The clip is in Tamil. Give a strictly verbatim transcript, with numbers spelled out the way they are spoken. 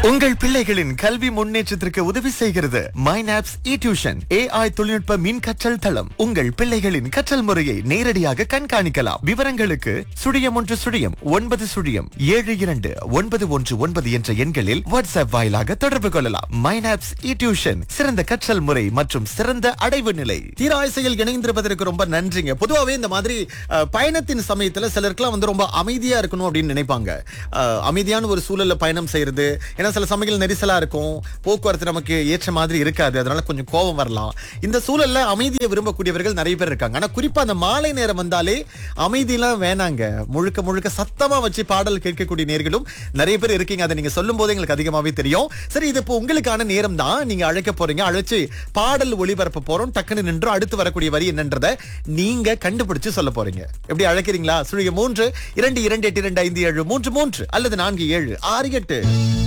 உங்கள் பிள்ளைகளின் கல்வி முன்னேற்றத்திற்கு உதவி செய்கிறது மைனாப்ஸ் இ டியூஷன் ஏஐ தொழில்நுட்ப மின் கற்றல் தளம். உங்கள் பிள்ளைகளின் கற்றல் முறையை நேரடியாக கண்காணிக்கலாம். விவரங்களுக்கு சுழியம் ஒன்று சுழியம் ஒன்பது சுழியம் ஏழு இரண்டு ஒன்பது ஒன்று ஒன்பது என்ற எண்களில் வாட்ஸ்அப் வாயிலாக தொடர்பு கொள்ளலாம். மைனாப்ஸ் இ டியூஷன் சிறந்த கற்றல் முறை மற்றும் சிறந்த அடைவு நிலை. தீராய்சையில் இணைந்திருப்பதற்கு ரொம்ப நன்றிங்க. பொதுவாகவே இந்த மாதிரி அஹ், பயணத்தின் சமயத்துல சிலருக்குலாம் வந்து ரொம்ப அமைதியா இருக்கணும் அப்படின்னு நினைப்பாங்க. அஹ், அமைதியான ஒரு சூழல்ல பயணம் செய்யறது, ஏன்னா சில சமயங்கள் நெரிசலா இருக்கும், போக்குவரத்து நமக்கு ஏற்ற மாதிரி இருக்காது, அதனால கொஞ்சம் கோபம் வரலாம். இந்த சூழல்ல அமைதியை விரும்பக்கூடியவர்கள் நிறைய பேர் இருக்காங்க. ஆனா குறிப்பா அந்த மாலை நேரம் வந்தாலே அமைதியெல்லாம் வேணாங்க, முழுக்க முழுக்க சத்தமா வச்சு பாடல் கேட்கக்கூடிய நேர்களும் நிறைய பேர் இருக்கீங்க. அதை நீங்க சொல்லும் போது எங்களுக்கு அதிகமாவே தெரியும். சரி, இது இப்போ உங்களுக்கான நேரம் தான். நீங்க அழைக்க போறீங்க, அழைச்சு பாடல் ஒளிபரப்ப போறோம். டக்குன்னு நின்று அடுத்து வரக்கூடிய வரி என்னன்றத நீங்க கண்டுபிடிச்சு சொல்ல போறீங்க. எப்படி அழைக்கிறீங்களா? சுழிய மூன்று இரண்டு இரண்டு எட்டு இரண்டு ஐந்து ஏழு மூன்று மூன்று அல்லது நான்கு ஏழு ஆறு எட்டு.